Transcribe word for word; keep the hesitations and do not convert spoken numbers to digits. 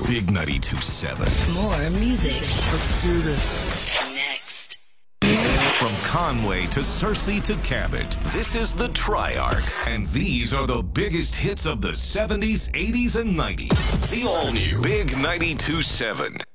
Big ninety-two point seven. More music. Let's do this. Next. From Conway to Searcy to Cabot, this is the Triarch. And these are the biggest hits of the seventies, eighties, and nineties. The all-new Big ninety-two point seven.